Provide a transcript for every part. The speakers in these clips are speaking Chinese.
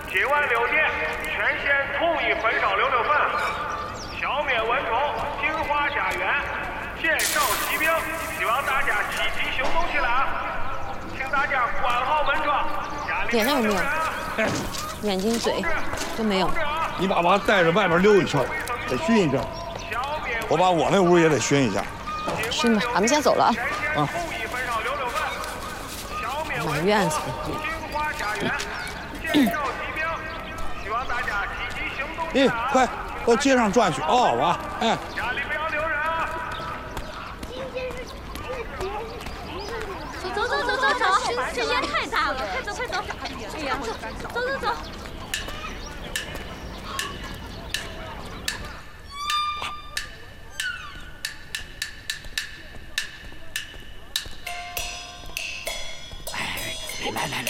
今晚6点，全县统一焚烧66坟，消灭蚊虫，净化家园，减少疾病。希望大家积极行动起来啊！请大家关好门窗，家里点了有没有？眼睛、嘴都没有。 你把娃带着外边溜一圈，得熏一阵。我把我那屋也得熏一下。 熏吧，俺们先走了啊。 啊。 满院子。 快到街上转去哦，娃，哎。 家里不要留人啊！ 走，这烟太大了，快走！哎呀，走。 来，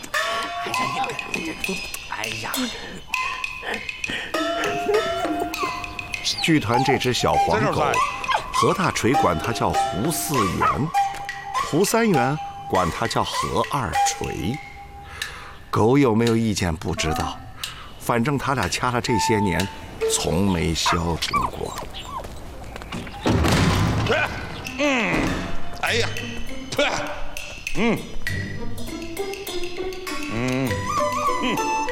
哎呀！ 剧团这只小黄狗，何大锤管它叫胡四元，胡三元管它叫何二锤。狗有没有意见不知道，反正他俩掐了这些年，从没消停过。 哎呀，对，